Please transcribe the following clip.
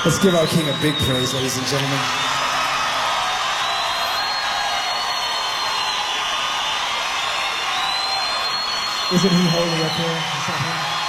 Let's give our King a big praise, ladies and gentlemen. Isn't he holy up here? Is that him?